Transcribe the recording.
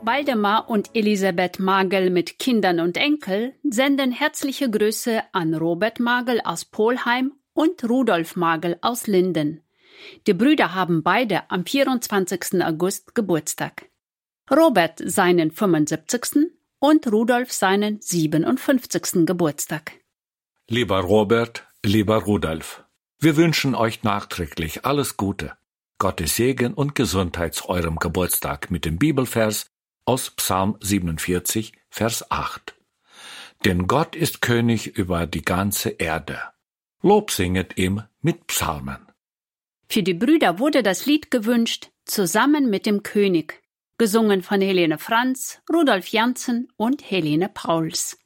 Waldemar und Elisabeth Magel mit Kindern und Enkel senden herzliche Grüße an Robert Magel aus Polheim und Rudolf Magel aus Linden. Die Brüder haben beide am 24. August Geburtstag. Robert seinen 75. und Rudolf seinen 57. Geburtstag. Lieber Robert, lieber Rudolf, wir wünschen euch nachträglich alles Gute. Gottes Segen und Gesundheit zu eurem Geburtstag mit dem Bibelvers aus Psalm 47, Vers 8. Denn Gott ist König über die ganze Erde. Lob singet ihm mit Psalmen. Für die Brüder wurde das Lied gewünscht, Zusammen mit dem König, gesungen von Helene Franz, Rudolf Janssen und Helene Pauls.